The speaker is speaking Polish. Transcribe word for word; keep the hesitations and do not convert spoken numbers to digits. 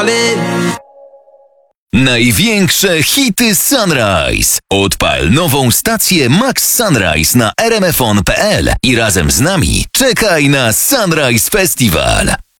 darling. Największe hity Sunrise. Odpal nową stację Max Sunrise na r m f on kropka p l i razem z nami czekaj na Sunrise Festival.